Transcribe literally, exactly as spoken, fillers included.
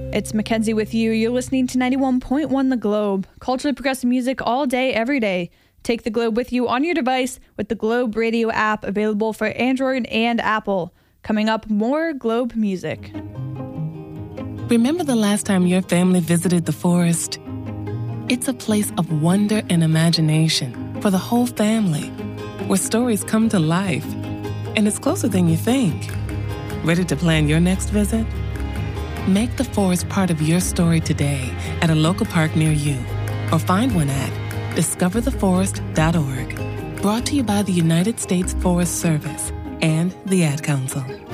It's Mackenzie with you. You're listening to ninety-one point one The Globe. Culturally progressive music all day, every day. Take The Globe with you on your device with the Globe Radio app, available for Android and Apple. Coming up, more Globe music. Remember the last time your family visited the forest? It's a place of wonder and imagination for the whole family, where stories come to life. And it's closer than you think. Ready to plan your next visit? Make the forest part of your story today at a local park near you, or find one at discover the forest dot org. Brought to you by the United States Forest Service and the Ad Council.